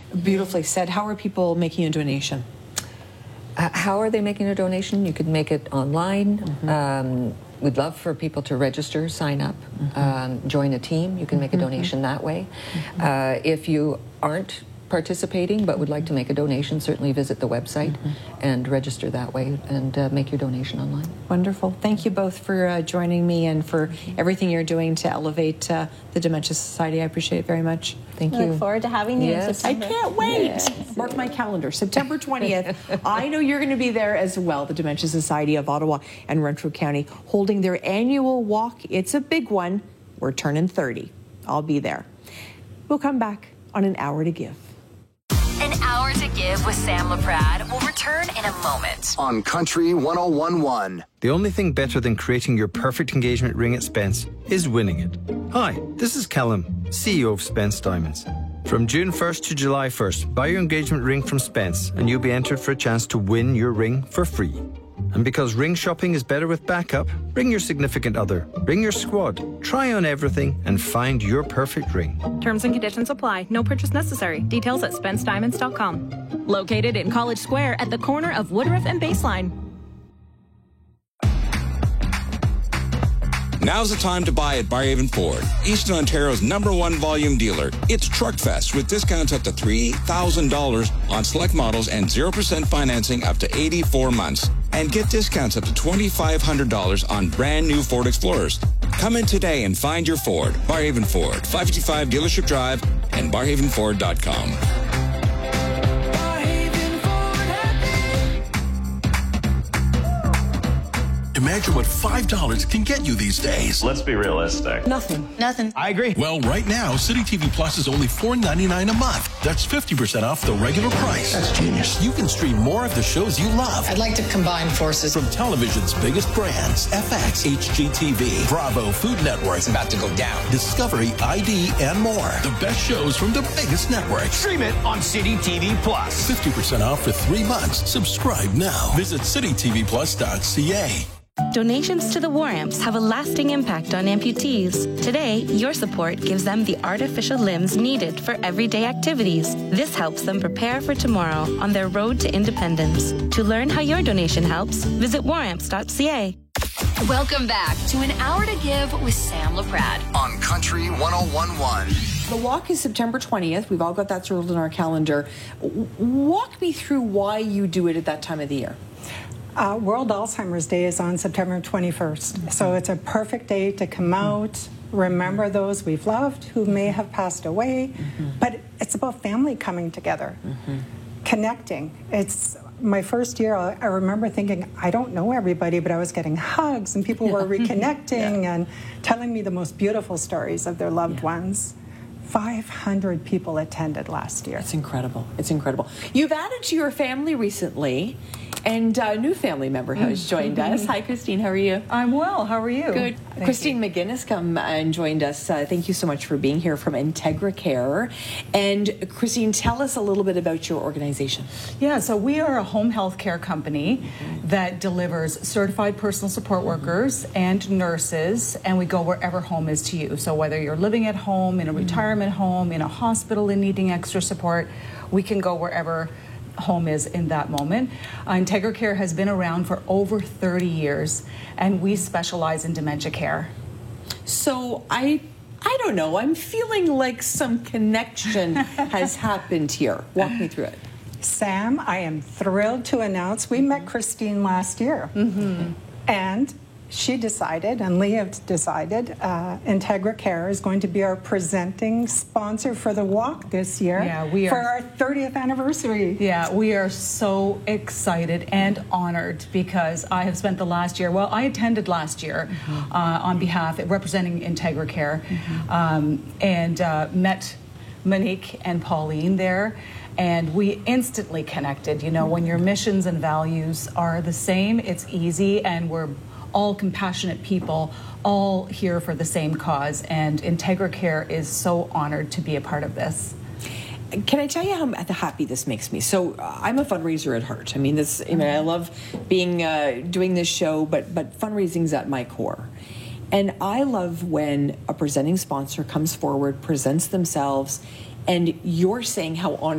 Beautifully said. How are people making a donation? How are they making a donation? You could make it online. We'd love for people to register, sign up, join a team. You can make a donation that way. If you aren't participating but would like to make a donation, certainly visit the website and register that way and make your donation online. Wonderful. Thank you both for joining me and for everything you're doing to elevate the Dementia Society. I appreciate it very much. Thank you. I look forward to having you in September. I can't wait. Yes. Mark my calendar. September 20th. I know you're going to be there as well. The Dementia Society of Ottawa and Renfrew County holding their annual walk. It's a big one. We're turning 30. I'll be there. We'll come back on An Hour to Give. An Hour to Give with Sam Laprade will return in a moment. On Country 101.1. The only thing better than creating your perfect engagement ring at Spence is winning it. Hi, this is Callum, CEO of Spence Diamonds. From June 1st to July 1st, buy your engagement ring from Spence and you'll be entered for a chance to win your ring for free. And because ring shopping is better with backup, bring your significant other, bring your squad, try on everything and find your perfect ring. Terms and conditions apply. No purchase necessary. Details at SpenceDiamonds.com. Located in College Square at the corner of Woodruff and Baseline. Now's the time to buy at Barrhaven Ford, Eastern Ontario's #1 volume dealer. It's Truckfest with discounts up to $3,000 on select models and 0% financing up to 84 months. And get discounts up to $2,500 on brand new Ford Explorers. Come in today and find your Ford. Barrhaven Ford, 555 Dealership Drive and barrhavenford.com. Imagine what $5 can get you these days. Let's be realistic. Nothing. I agree. Well, right now, City TV Plus is only $4.99 a month. That's 50% off the regular price. That's genius. You can stream more of the shows you love. I'd like to combine forces. From television's biggest brands, FX, HGTV, Bravo, Food Network. It's about to go down. Discovery, ID, and more. The best shows from the biggest networks. Stream it on City TV Plus. 50% off for 3 months. Subscribe now. Visit citytvplus.ca. Donations to the War Amps have a lasting impact on amputees. Today, your support gives them the artificial limbs needed for everyday activities. This helps them prepare for tomorrow on their road to independence. To learn how your donation helps, visit waramps.ca. Welcome back to An Hour to Give with Sam Laprade. On Country 101.1. The walk is September 20th. We've all got that circled in our calendar. Walk me through why you do it at that time of the year. World Alzheimer's Day is on September 21st. So it's a perfect day to come out, remember those we've loved who may have passed away. But it's about family coming together, connecting. It's my first year. I remember thinking, I don't know everybody, but I was getting hugs and people were reconnecting and telling me the most beautiful stories of their loved ones. 500 people attended last year. It's incredible. It's incredible. You've added to your family recently, and a new family member has joined us. Hi, Christine. How are you? I'm well. How are you? Good. Christine McGinnis come and joined us. Thank you so much for being here from Integra Care. And Christine, tell us a little bit about your organization. Yeah, so we are a home health care company that delivers certified personal support workers and nurses, and we go wherever home is to you. So whether you're living at home, in a retirement home, in a hospital and needing extra support, we can go wherever home is in that moment. Integra Care has been around for over 30 years, and we specialize in dementia care. So I don't know, I'm feeling like some connection has happened here. Walk me through it. Sam, I am thrilled to announce we met Christine last year. And she decided, and Leah decided, Integra Care is going to be our presenting sponsor for the walk this year. Yeah, we are. For our 30th anniversary. Yeah, we are so excited and honored because I have spent the last year, well, I attended last year on behalf, representing Integra Care, and met Monique and Pauline there. And we instantly connected. You know, when your missions and values are the same, it's easy, and we're all compassionate people, all here for the same cause, and Integra Care is so honored to be a part of this. Can I tell you how happy this makes me? So I'm a fundraiser at heart. I mean, I love being doing this show, but fundraising's at my core. And I love when a presenting sponsor comes forward, presents themselves, and you're saying how honored